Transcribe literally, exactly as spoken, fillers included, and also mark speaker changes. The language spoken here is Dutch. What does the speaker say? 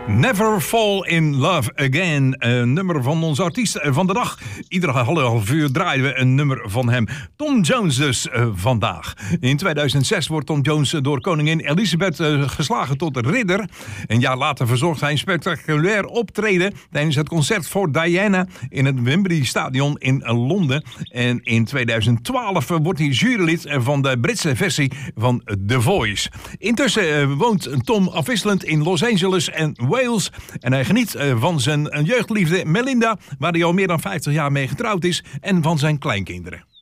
Speaker 1: Never Fall in Love Again. Een nummer van onze artiest van de dag. Iedere half uur draaien we een nummer van hem. Tom Jones dus uh, vandaag. In tweeduizend zes wordt Tom Jones door koningin Elizabeth uh, geslagen tot ridder. Een jaar later verzorgt hij een spectaculair optreden tijdens het concert voor Diana in het Wembley Stadion in Londen. En in tweeduizend twaalf wordt hij jurylid van de Britse versie van The Voice. Intussen uh, woont Tom afwisselend in Los Angeles en Wales. En hij geniet uh, van zijn jeugdliefde Melinda, waar hij al meer dan vijftig jaar mee getrouwd is, en van zijn kleinkinderen.